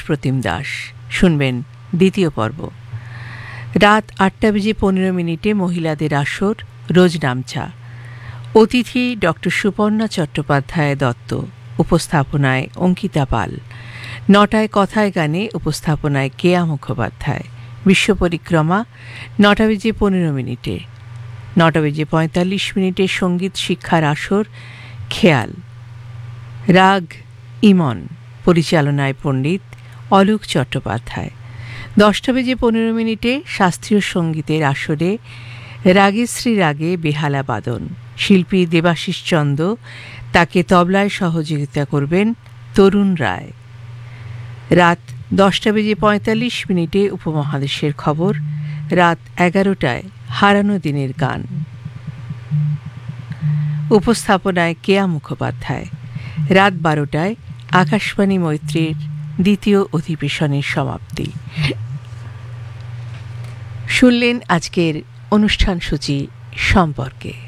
প্রতিম দাস। শুনবেন দ্বিতীয় পর্ব। রাত 8:15 মহিলাদের আসর, রোজ নামচা। অতিথি ডক্টর সুপর্ণা চট্টোপাধ্যায় দত্ত, উপস্থাপনায় অঙ্কিতা পাল। 9টায় কথায় গানে, উপস্থাপনায় কেয়া মুখোপাধ্যায়। বিশ্ব পরিক্রমা 9:15। 9:45 সঙ্গীত শিক্ষার আসর, খেয়াল। রাগ ইমন, পরিচালনায় পণ্ডিত অলোক চট্টোপাধ্যায়। 10:15 শাস্ত্রীয় সঙ্গীতের আসরে রাগেশ্রী রাগে বেহালা বাদন। শিল্পী দেবাশিস চন্দ, তাকে তবলায় সহযোগিতা করবেন তরুণ রায়। রাত 10:45 উপমহাদেশের খবর। রাত 11টায় হারানো দিনের গান, উপস্থাপনায় কেয়া মুখোপাধ্যায়। রাত 12টায় আকাশবাণী মৈত্রীর দ্বিতীয় অধিবেশনের সমাপ্তি। শুনলেন আজকের অনুষ্ঠান সূচি সম্পর্কে।